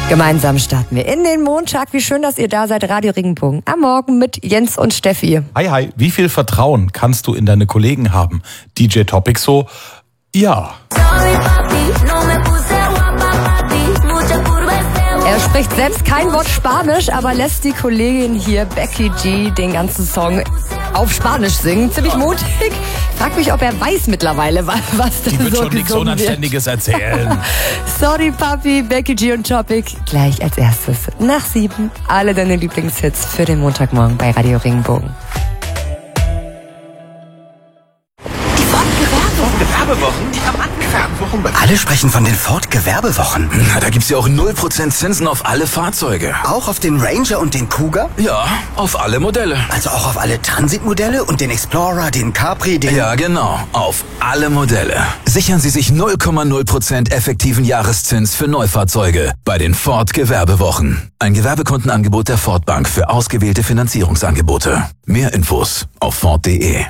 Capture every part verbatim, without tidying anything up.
Gemeinsam starten wir in den Montag. Wie schön, dass ihr da seid. Radio Regenbogen am Morgen mit Jens und Steffi. Hi, hi. Wie viel Vertrauen kannst du in deine Kollegen haben? D J Topic so, ja. Er spricht selbst kein Wort Spanisch, aber lässt die Kollegin hier, Becky G, den ganzen Song auf Spanisch singen. Ziemlich mutig. Frag mich, ob er weiß mittlerweile, was da Die wird so schon nichts gesungen wird. Unanständiges erzählen. Sorry, Papi, Becky G und Topic. Gleich als erstes nach sieben. Alle deine Lieblingshits für den Montagmorgen bei Radio Regenbogen. Gewerbewochen, die am Gewerbewochen. Alle sprechen von den Ford Gewerbewochen. Na, da gibt's ja auch null Prozent Zinsen auf alle Fahrzeuge. Auch auf den Ranger und den Kuga? Ja, auf alle Modelle. Also auch auf alle Transit-Modelle und den Explorer, den Capri, den... Ja, genau, auf alle Modelle. Sichern Sie sich null Komma null Prozent effektiven Jahreszins für Neufahrzeuge bei den Ford Gewerbewochen. Ein Gewerbekundenangebot der Ford Bank für ausgewählte Finanzierungsangebote. Mehr Infos auf ford punkt de.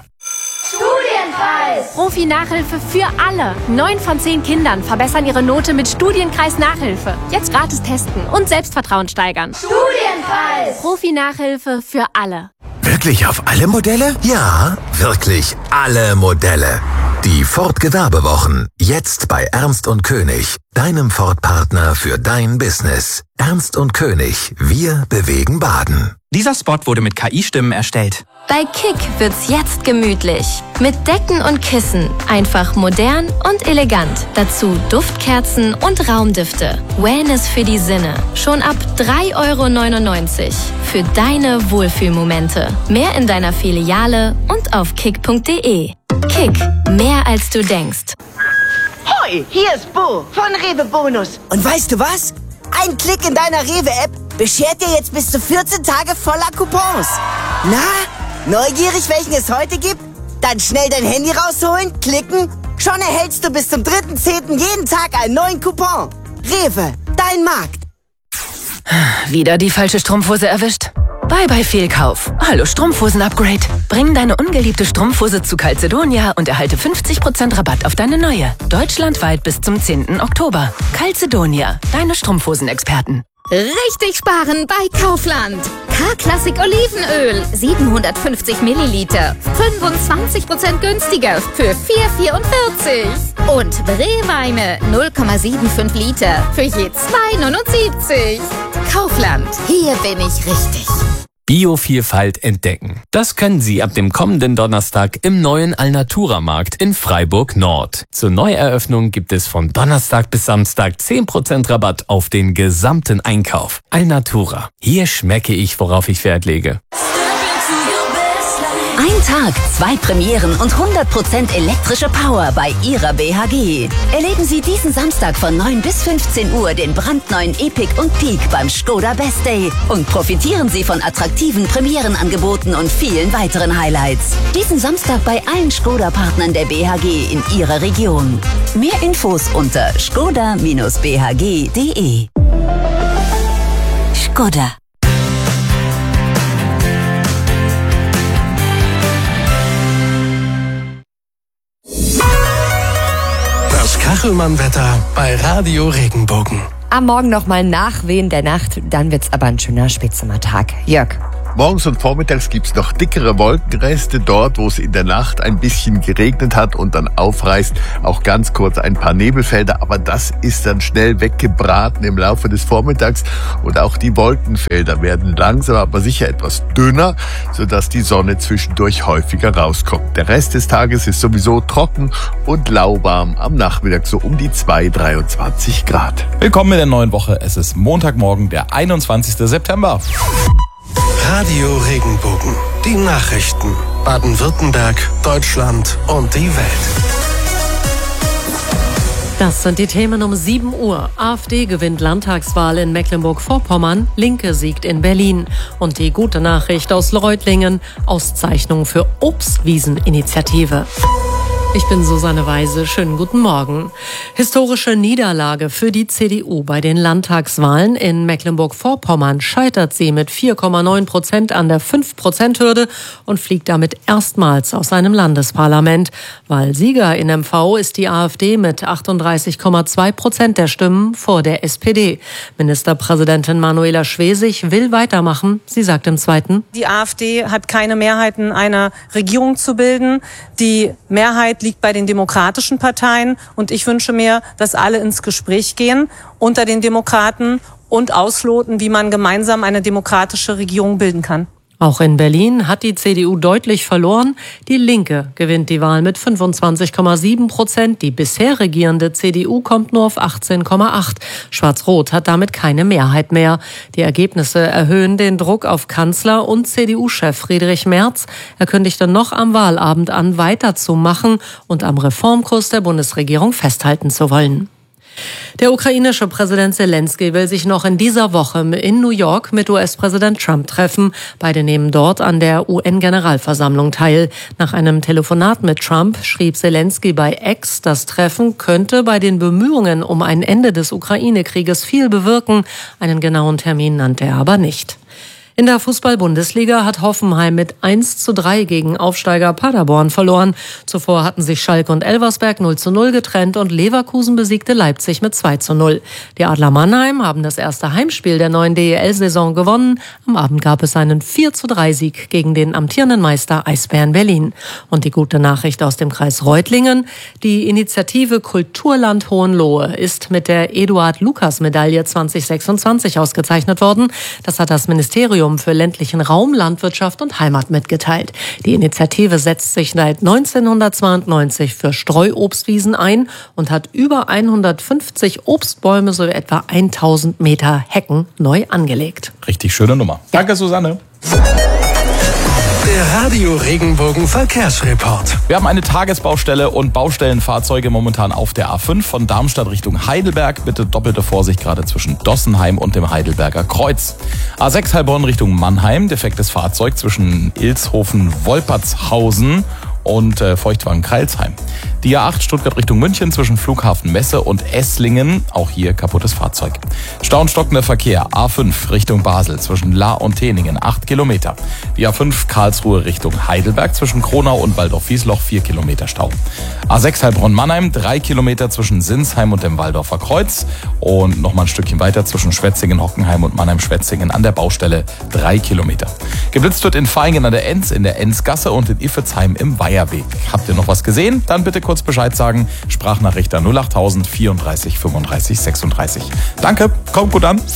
Profi-Nachhilfe für alle. Neun von zehn Kindern verbessern ihre Note mit Studienkreis-Nachhilfe. Jetzt gratis testen und Selbstvertrauen steigern. Studienkreis! Profi-Nachhilfe für alle. Wirklich auf alle Modelle? Ja, wirklich alle Modelle. Die Ford Gewerbewochen. Jetzt bei Ernst und König, deinem Ford-Partner für dein Business. Ernst und König, wir bewegen Baden. Dieser Spot wurde mit K I-Stimmen erstellt. Bei Kick wird's jetzt gemütlich. Mit Decken und Kissen. Einfach modern und elegant. Dazu Duftkerzen und Raumdüfte. Wellness für die Sinne. Schon ab drei Euro neunundneunzig. Für deine Wohlfühlmomente. Mehr in deiner Filiale und auf kick punkt de. Kick. Mehr als du denkst. Hoi, hier ist Bo von Rewe Bonus. Und weißt du was? Ein Klick in deiner Rewe-App beschert dir jetzt bis zu vierzehn Tage voller Coupons. Na, neugierig, welchen es heute gibt? Dann schnell dein Handy rausholen, klicken. Schon erhältst du bis zum dritten zehnten jeden Tag einen neuen Coupon. Rewe, dein Markt. Wieder die falsche Strumpfhose erwischt? Bye bye Fehlkauf. Hallo Strumpfhosen-Upgrade. Bring deine ungeliebte Strumpfhose zu Calzedonia und erhalte fünfzig Prozent Rabatt auf deine neue. Deutschlandweit bis zum zehnten Oktober. Calzedonia, deine Strumpfhosen-Experten. Richtig sparen bei Kaufland. K-Klassik Olivenöl, siebenhundertfünfzig Milliliter, fünfundzwanzig Prozent günstiger für vier Euro vierundvierzig. Und Brewweine null Komma fünfundsiebzig Liter für je zwei Euro neunundsiebzig. Kaufland, hier bin ich richtig. Biovielfalt entdecken. Das können Sie ab dem kommenden Donnerstag im neuen Alnatura-Markt in Freiburg Nord. Zur Neueröffnung gibt es von Donnerstag bis Samstag zehn Prozent Rabatt auf den gesamten Einkauf. Alnatura. Hier schmecke ich, worauf ich Wert lege. Ein Tag, zwei Premieren und hundert Prozent elektrische Power bei Ihrer B H G. Erleben Sie diesen Samstag von neun bis fünfzehn Uhr den brandneuen Epic und Peak beim Skoda Best Day und profitieren Sie von attraktiven Premierenangeboten und vielen weiteren Highlights. Diesen Samstag bei allen Skoda-Partnern der B H G in Ihrer Region. Mehr Infos unter skoda Bindestrich b h g punkt de. Skoda. Das Kachelmann-Wetter bei Radio Regenbogen. Am Morgen nochmal Nachwehen der Nacht, dann wird's aber ein schöner Spätsommertag. Jörg. Morgens und vormittags gibt's noch dickere Wolkenreste dort, wo es in der Nacht ein bisschen geregnet hat und dann aufreißt. Auch ganz kurz ein paar Nebelfelder, aber das ist dann schnell weggebraten im Laufe des Vormittags. Und auch die Wolkenfelder werden langsam, aber sicher etwas dünner, sodass die Sonne zwischendurch häufiger rauskommt. Der Rest des Tages ist sowieso trocken und lauwarm. Am Nachmittag so um die zwei, dreiundzwanzig Grad. Willkommen in der neuen Woche. Es ist Montagmorgen, der einundzwanzigsten September. Radio Regenbogen. Die Nachrichten. Baden-Württemberg, Deutschland und die Welt. Das sind die Themen um sieben Uhr. AfD gewinnt Landtagswahl in Mecklenburg-Vorpommern, Linke siegt in Berlin. Und die gute Nachricht aus Reutlingen, Auszeichnung für Obstwieseninitiative. Ich bin Susanne Weise. Schönen guten Morgen. Historische Niederlage für die C D U bei den Landtagswahlen. In Mecklenburg-Vorpommern scheitert sie mit vier Komma neun Prozent an der fünf Prozent Hürde und fliegt damit erstmals aus einem Landesparlament. Wahlsieger in M V ist die AfD mit achtunddreißig Komma zwei Prozent der Stimmen vor der S P D. Ministerpräsidentin Manuela Schwesig will weitermachen. Sie sagt im Zweiten: Die AfD hat keine Mehrheiten, eine Regierung zu bilden. Die Mehrheit liegt bei den demokratischen Parteien und ich wünsche mir, dass alle ins Gespräch gehen unter den Demokraten und ausloten, wie man gemeinsam eine demokratische Regierung bilden kann. Auch in Berlin hat die C D U deutlich verloren. Die Linke gewinnt die Wahl mit fünfundzwanzig Komma sieben Prozent. Die bisher regierende C D U kommt nur auf achtzehn Komma acht. Schwarz-Rot hat damit keine Mehrheit mehr. Die Ergebnisse erhöhen den Druck auf Kanzler und C D U-Chef Friedrich Merz. Er kündigte noch am Wahlabend an, weiterzumachen und am Reformkurs der Bundesregierung festhalten zu wollen. Der ukrainische Präsident Zelensky will sich noch in dieser Woche in New York mit U S-Präsident Trump treffen. Beide nehmen dort an der U N-Generalversammlung teil. Nach einem Telefonat mit Trump schrieb Zelensky bei X, das Treffen könnte bei den Bemühungen um ein Ende des Ukraine-Krieges viel bewirken. Einen genauen Termin nannte er aber nicht. In der Fußball-Bundesliga hat Hoffenheim mit eins zu drei gegen Aufsteiger Paderborn verloren. Zuvor hatten sich Schalke und Elversberg null zu null getrennt und Leverkusen besiegte Leipzig mit zwei zu null. Die Adler Mannheim haben das erste Heimspiel der neuen D E L-Saison gewonnen. Am Abend gab es einen vier zu drei Sieg gegen den amtierenden Meister Eisbären Berlin. Und die gute Nachricht aus dem Kreis Reutlingen: Die Initiative Kulturland Hohenlohe ist mit der Eduard-Lukas-Medaille zwanzig sechsundzwanzig ausgezeichnet worden. Das hat das Ministerium für ländlichen Raum, Landwirtschaft und Heimat mitgeteilt. Die Initiative setzt sich seit neunzehnhundertzweiundneunzig für Streuobstwiesen ein und hat über hundertfünfzig Obstbäume sowie etwa tausend Meter Hecken neu angelegt. Richtig schöne Nummer. Danke, Susanne. Der Radio Regenbogen Verkehrsreport. Wir haben eine Tagesbaustelle und Baustellenfahrzeuge momentan auf der A fünf von Darmstadt Richtung Heidelberg. Bitte doppelte Vorsicht gerade zwischen Dossenheim und dem Heidelberger Kreuz. A sechs Heilbronn Richtung Mannheim. Defektes Fahrzeug zwischen Ilshofen-Wolpertshausen und äh, Feuchtwagen-Kreilsheim. Die A acht Stuttgart Richtung München zwischen Flughafen Messe und Esslingen. Auch hier kaputtes Fahrzeug. Stau und stockender Verkehr. A fünf Richtung Basel zwischen Lahr und Teningen acht Kilometer. Die A fünf Karlsruhe Richtung Heidelberg zwischen Kronau und Waldorf-Wiesloch vier Kilometer Stau. A sechs Heilbronn-Mannheim drei Kilometer zwischen Sinsheim und dem Waldorfer Kreuz. Und nochmal ein Stückchen weiter zwischen Schwetzingen-Hockenheim und Mannheim-Schwetzingen an der Baustelle drei Kilometer. Geblitzt wird in Vaihingen an der Enz, in der Enzgasse und in Iffezheim im Weiherweg. Habt ihr noch was gesehen? Dann bitte kurz Bescheid sagen. Sprachnachricht an null achttausend vierunddreißig fünfunddreißig sechsunddreißig. Danke, kommt gut an.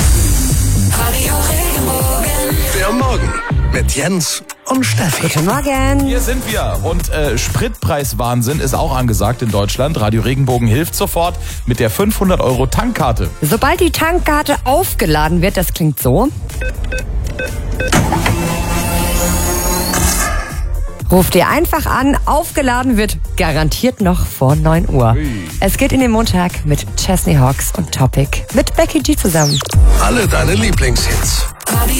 Der Morgen mit Jens und Steffi. Guten Morgen. Hier sind wir und äh, Spritpreiswahnsinn ist auch angesagt in Deutschland. Radio Regenbogen hilft sofort mit der fünfhundert Euro Tankkarte. Sobald die Tankkarte aufgeladen wird, das klingt so. Ruft ihr einfach an, aufgeladen wird garantiert noch vor neun Uhr. Ui. Es geht in den Montag mit Chesney Hawks und Topic mit Becky G zusammen. Alle deine Lieblingshits.